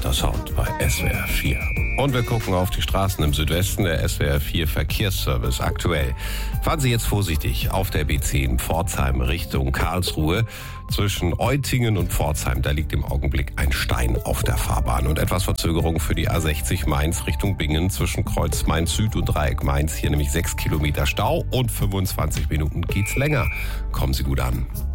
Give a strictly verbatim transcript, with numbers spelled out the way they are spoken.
Außenseiter-Sound bei S W R vier. Und wir gucken auf die Straßen im Südwesten, der S W R vier Verkehrsservice aktuell. Fahren Sie jetzt vorsichtig auf der B zehn Pforzheim Richtung Karlsruhe. Zwischen Eutingen und Pforzheim, da liegt im Augenblick ein Stein auf der Fahrbahn. Und etwas Verzögerung für die A sechzig Mainz Richtung Bingen zwischen Kreuz Mainz Süd und Dreieck Mainz. Hier nämlich sechs Kilometer Stau und fünfundzwanzig Minuten geht's länger. Kommen Sie gut an.